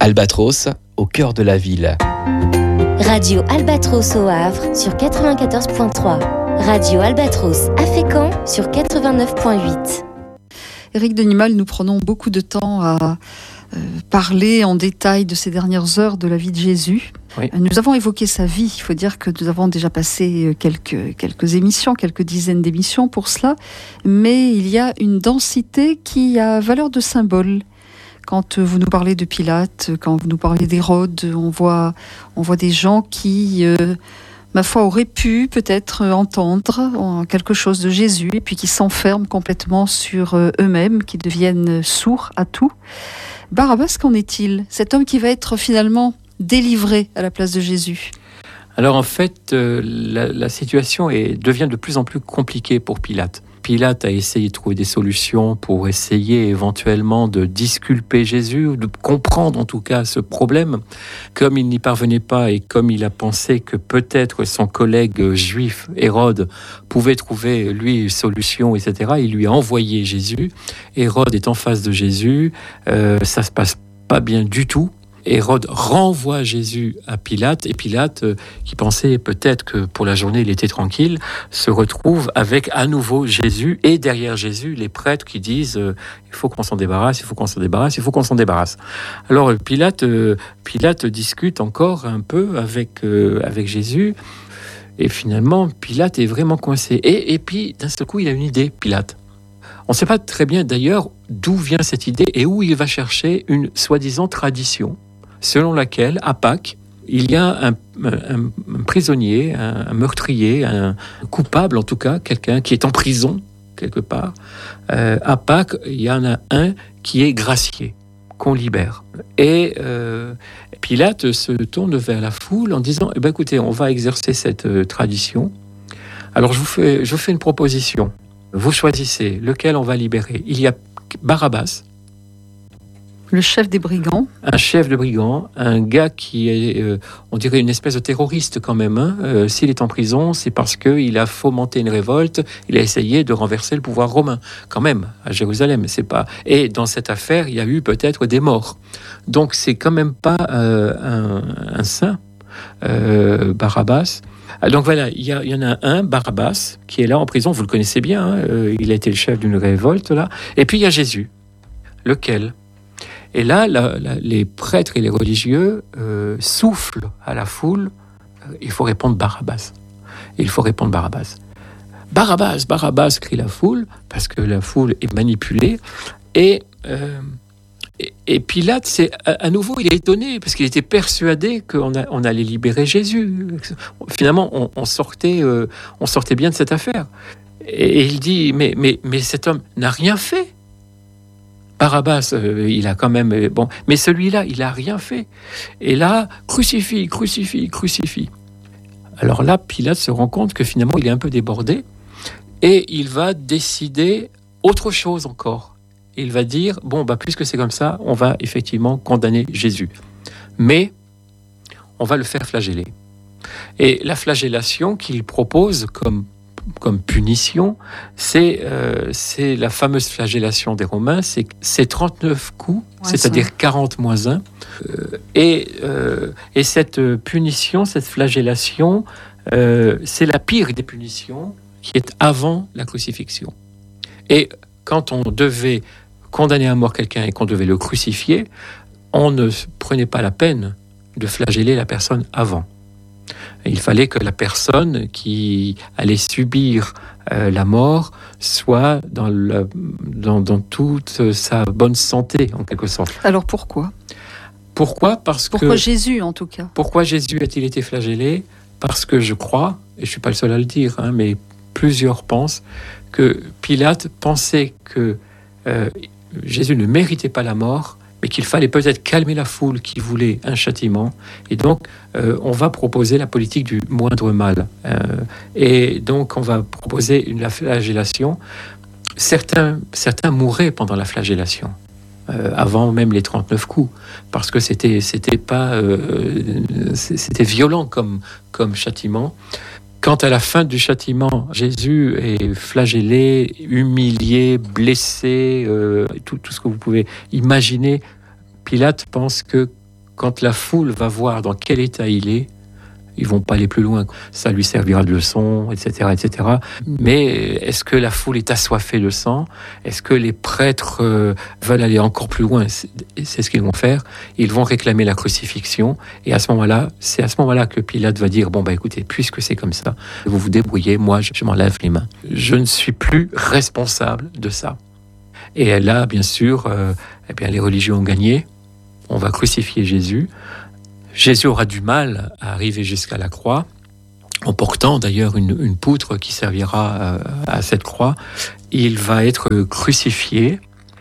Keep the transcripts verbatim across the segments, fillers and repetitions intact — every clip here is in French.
Albatros, au cœur de la ville. Radio Albatros au Havre sur quatre-vingt-quatorze virgule trois. Radio Albatros à Fécamp sur quatre-vingt-neuf virgule huit. Éric Denimal, nous prenons beaucoup de temps à euh, parler en détail de ces dernières heures de la vie de Jésus. Oui. Nous avons évoqué sa vie. Il faut dire que nous avons déjà passé quelques, quelques émissions, quelques dizaines d'émissions pour cela. Mais il y a une densité qui a valeur de symbole. Quand vous nous parlez de Pilate, quand vous nous parlez d'Hérode, on voit, on voit des gens qui, euh, ma foi, auraient pu peut-être entendre quelque chose de Jésus et puis qui s'enferment complètement sur eux-mêmes, qui deviennent sourds à tout. Barabbas, qu'en est-il ? Cet homme qui va être finalement délivré à la place de Jésus. Alors en fait, euh, la, la situation est, devient de plus en plus compliquée pour Pilate. Pilate a essayé de trouver des solutions pour essayer éventuellement de disculper Jésus, ou de comprendre en tout cas ce problème. Comme il n'y parvenait pas et comme il a pensé que peut-être son collègue juif, Hérode, pouvait trouver lui une solution, et cetera, il lui a envoyé Jésus. Hérode est en face de Jésus, euh, ça se passe pas bien du tout. Hérode renvoie Jésus à Pilate, et Pilate, euh, qui pensait peut-être que pour la journée il était tranquille, se retrouve avec à nouveau Jésus, et derrière Jésus, les prêtres qui disent euh, « il faut qu'on s'en débarrasse, il faut qu'on s'en débarrasse, il faut qu'on s'en débarrasse ». Alors Pilate, euh, Pilate discute encore un peu avec, euh, avec Jésus, et finalement Pilate est vraiment coincé. Et, et puis d'un seul coup il a une idée, Pilate. On ne sait pas très bien d'ailleurs d'où vient cette idée et où il va chercher une soi-disant tradition selon laquelle, à Pâques, il y a un, un, un prisonnier, un, un meurtrier, un coupable en tout cas, quelqu'un qui est en prison quelque part. Euh, à Pâques, il y en a un qui est gracié, qu'on libère. Et euh, Pilate se tourne vers la foule en disant eh ben, « écoutez, on va exercer cette euh, tradition. Alors je vous fais, je vous fais une proposition. Vous choisissez lequel on va libérer. Il y a Barabbas, le chef des brigands. Un chef de brigands, un gars qui est, euh, on dirait, une espèce de terroriste quand même. Hein. Euh, s'il est en prison, c'est parce qu'il a fomenté une révolte, il a essayé de renverser le pouvoir romain, quand même, à Jérusalem. C'est pas... Et dans cette affaire, il y a eu peut-être des morts. Donc c'est quand même pas euh, un, un saint, euh, Barabbas. Donc voilà, il y, a, il y en a un, Barabbas, qui est là en prison, vous le connaissez bien, hein, euh, il a été le chef d'une révolte, là. Et puis il y a Jésus. Lequel ? Et là, la, la, les prêtres et les religieux euh, soufflent à la foule, euh, il faut répondre Barabbas. Il faut répondre Barabbas. Barabbas, Barabbas, crie la foule, parce que la foule est manipulée. Et, euh, et, et Pilate, c'est, à, à nouveau, il est étonné, parce qu'il était persuadé qu'on a, on allait libérer Jésus. Finalement, on, on, sortait, euh, on sortait bien de cette affaire. Et, et il dit, mais, mais, mais cet homme n'a rien fait. Barabbas, euh, il a quand même... Euh, bon, mais celui-là, il n'a rien fait. Et là, crucifie, crucifie, crucifie. Alors là, Pilate se rend compte que finalement, il est un peu débordé. Et il va décider autre chose encore. Il va dire, bon, bah, puisque c'est comme ça, on va effectivement condamner Jésus. Mais on va le faire flageller. Et la flagellation qu'il propose comme comme punition, c'est, euh, c'est la fameuse flagellation des Romains, c'est, c'est trente-neuf coups, ouais, c'est-à-dire ça. quarante moins un. Euh, et, euh, et cette punition, cette flagellation, euh, c'est la pire des punitions qui est avant la crucifixion. Et quand on devait condamner à mort quelqu'un et qu'on devait le crucifier, on ne prenait pas la peine de flageller la personne avant. Il fallait que la personne qui allait subir euh, la mort soit dans, le, dans, dans toute sa bonne santé, en quelque sorte. Alors pourquoi ? Pourquoi ? Parce Pourquoi que, Jésus, en tout cas ? Pourquoi Jésus a-t-il été flagellé ? Parce que je crois, et je ne suis pas le seul à le dire, hein, mais plusieurs pensent, que Pilate pensait que euh, Jésus ne méritait pas la mort, mais qu'il fallait peut-être calmer la foule qui voulait un châtiment. Et donc, euh, on va proposer la politique du moindre mal. Euh, et donc, on va proposer une, la flagellation. Certains, certains mouraient pendant la flagellation, euh, avant même les trente-neuf coups, parce que c'était, c'était, pas, euh, c'était violent comme, comme châtiment. Quand à la fin du châtiment, Jésus est flagellé, humilié, blessé, euh, tout, tout ce que vous pouvez imaginer, Pilate pense que quand la foule va voir dans quel état il est, ils vont pas aller plus loin. Ça lui servira de leçon, et cetera, et cetera. Mais est-ce que la foule est assoiffée de sang ? Est-ce que les prêtres euh, veulent aller encore plus loin ? c'est, c'est ce qu'ils vont faire. Ils vont réclamer la crucifixion. Et à ce moment-là, c'est à ce moment-là que Pilate va dire, bon, bah écoutez, puisque c'est comme ça, vous vous débrouillez, moi, je, je m'en lave les mains. Je ne suis plus responsable de ça. Et là, bien sûr, euh, eh bien, les religieux ont gagné. On va crucifier Jésus. Jésus aura du mal à arriver jusqu'à la croix, en portant d'ailleurs une, une poutre qui servira à, à cette croix. Il va être crucifié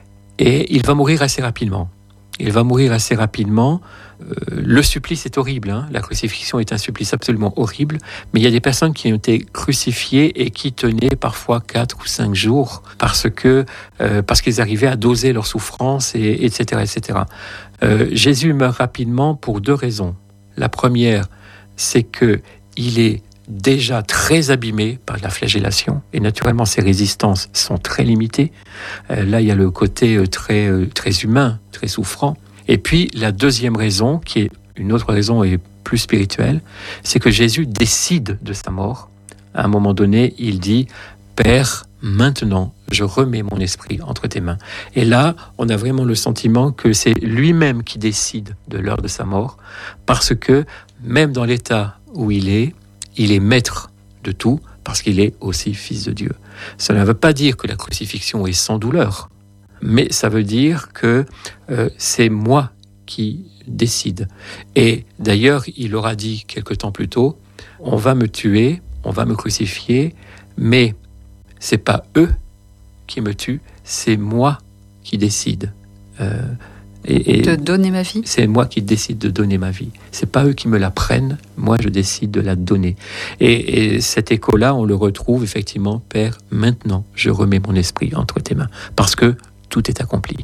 et il va mourir assez rapidement. Il va mourir assez rapidement. Euh, le supplice est horrible, hein. La crucifixion est un supplice absolument horrible, mais il y a des personnes qui ont été crucifiées et qui tenaient parfois quatre ou cinq jours parce que euh, parce qu'ils arrivaient à doser leur souffrance, et, etc., et cetera. Euh, Jésus meurt rapidement pour deux raisons. La première, c'est que il est déjà très abîmé par la flagellation, et naturellement ses résistances sont très limitées. Euh, là, il y a le côté euh, très, euh, très humain, très souffrant. Et puis, la deuxième raison, qui est une autre raison et plus spirituelle, c'est que Jésus décide de sa mort. À un moment donné, il dit « Père, maintenant, je remets mon esprit entre tes mains. » Et là, on a vraiment le sentiment que c'est lui-même qui décide de l'heure de sa mort, parce que même dans l'état où il est, il est maître de tout, parce qu'il est aussi fils de Dieu. Ça ne veut pas dire que la crucifixion est sans douleur, mais ça veut dire que euh, c'est moi qui décide. Et d'ailleurs, il aura dit quelque temps plus tôt, on va me tuer, on va me crucifier, mais c'est pas eux qui me tuent, c'est moi qui décide. Euh, et, et de donner ma vie. C'est moi qui décide de donner ma vie. C'est pas eux qui me la prennent, moi je décide de la donner. Et, et cet écho-là, on le retrouve effectivement, Père, maintenant je remets mon esprit entre tes mains, parce que tout est accompli.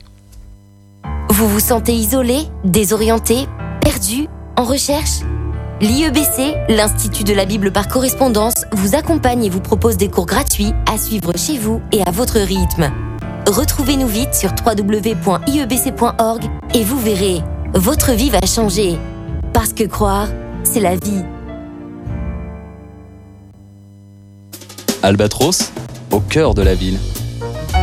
Vous vous sentez isolé, désorienté, perdu, en recherche ? L'I E B C, l'Institut de la Bible par correspondance, vous accompagne et vous propose des cours gratuits à suivre chez vous et à votre rythme. Retrouvez-nous vite sur w w w point i e b c point org et vous verrez, votre vie va changer. Parce que croire, c'est la vie. Albatros, au cœur de la ville.